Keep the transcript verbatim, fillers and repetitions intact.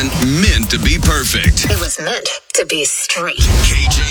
wasn't meant to be perfect. It was meant to be straight. K J